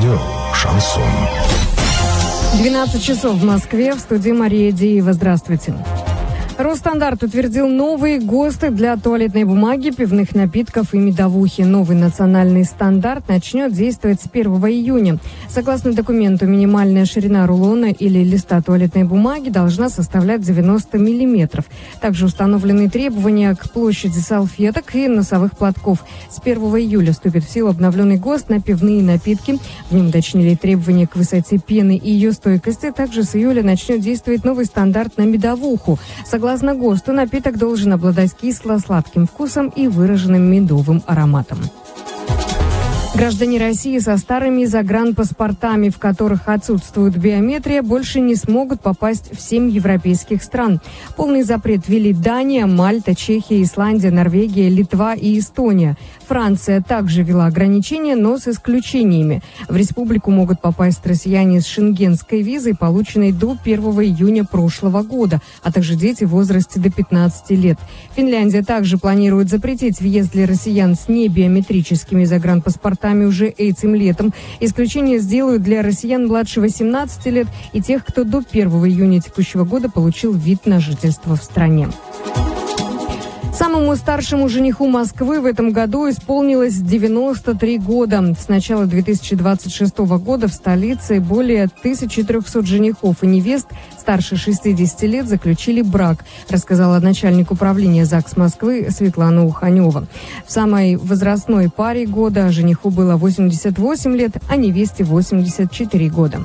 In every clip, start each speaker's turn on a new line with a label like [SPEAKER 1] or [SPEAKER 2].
[SPEAKER 1] Радио «Шансон».
[SPEAKER 2] 12 часов в Москве. В студии Мария Деева. Здравствуйте. Росстандарт утвердил новые ГОСТы для туалетной бумаги, пивных напитков и медовухи. Новый национальный стандарт начнет действовать с 1 июня. Согласно документу, минимальная ширина рулона или листа туалетной бумаги должна составлять 90 мм. Также установлены требования к площади салфеток и носовых платков. С 1 июля вступит в силу обновленный ГОСТ на пивные напитки. В нем уточнили требования к высоте пены и ее стойкости. Также с июля начнет действовать новый стандарт на медовуху. Согласно ГОСТу, напиток должен обладать кисло-сладким вкусом и выраженным медовым ароматом. Граждане России со старыми загранпаспортами, в которых отсутствует биометрия, больше не смогут попасть в 7 европейских стран. Полный запрет ввели Дания, Мальта, Чехия, Исландия, Норвегия, Литва и Эстония. Франция также ввела ограничения, но с исключениями. В республику могут попасть россияне с шенгенской визой, полученной до 1 июня прошлого года, а также дети в возрасте до 15 лет. Финляндия также планирует запретить въезд для россиян с небиометрическими загранпаспортами уже этим летом. Исключение сделают для россиян младше 18 лет и тех, кто до 1 июня текущего года получил вид на жительство в стране. Самому старшему жениху Москвы в этом году исполнилось 93 года. С начала 2026 года в столице более 1300 женихов и невест старше 60 лет заключили брак, рассказала начальник управления ЗАГС Москвы Светлана Уханева. В самой возрастной паре года жениху было 88 лет, а невесте 84 года.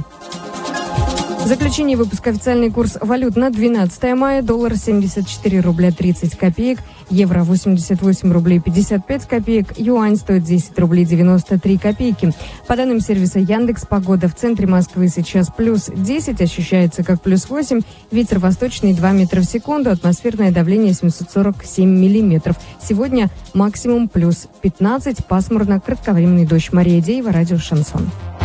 [SPEAKER 2] В заключении выпуска официальный курс валют на 12 мая. Доллар 74 рубля 30 копеек, евро 88 рублей 55 копеек, юань стоит 10 рублей 93 копейки. По данным сервиса Яндекс, погода в центре Москвы сейчас плюс 10, ощущается как плюс 8, ветер восточный 2 метра в секунду, атмосферное давление 747 миллиметров. Сегодня максимум плюс 15, пасмурно, кратковременный дождь. Мария Деева, радио «Шансон».